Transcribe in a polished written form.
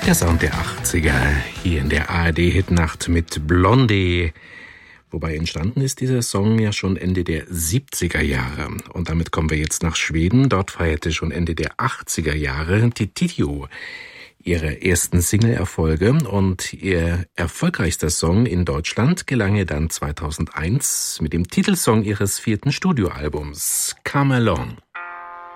Der Sound der 80er hier in der ARD-Hitnacht mit Blondie. Wobei entstanden ist dieser Song ja schon Ende der 70er Jahre. Und damit kommen wir jetzt nach Schweden. Dort feierte schon Ende der 80er Jahre Titiyo ihre ersten Single-Erfolge. Und ihr erfolgreichster Song in Deutschland gelang ihr dann 2001 mit dem Titelsong ihres 4. Studioalbums, Come Along.